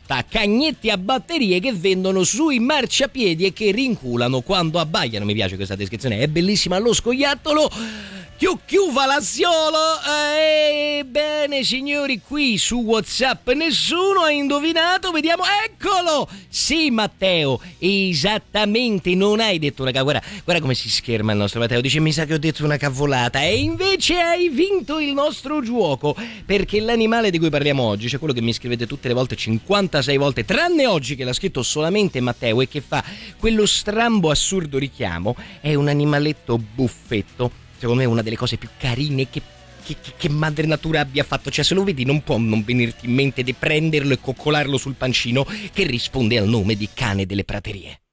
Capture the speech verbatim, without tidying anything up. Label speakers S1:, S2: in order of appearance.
S1: porta cagnetti a batterie che vendono sui marciapiedi e che rinculano quando abbaiano. Mi piace questa descrizione, è bellissima. Lo scoiattolo Chiu chiu Valaziolo. Ebbene signori, qui su WhatsApp nessuno ha indovinato. Vediamo, eccolo. Sì Matteo, esattamente, non hai detto una cavolata. Guarda, guarda come si scherma il nostro Matteo, dice mi sa che ho detto una cavolata. E invece hai vinto il nostro gioco, perché l'animale di cui parliamo oggi, cioè quello che mi scrivete tutte le volte, cinquantasei volte, tranne oggi che l'ha scritto solamente Matteo e che fa quello strambo assurdo richiamo, è un animaletto buffetto. Secondo me è una delle cose più carine che, che, che, che madre natura abbia fatto. Cioè se lo vedi non può non venirti in mente di prenderlo e coccolarlo sul pancino, che risponde al nome di cane delle praterie.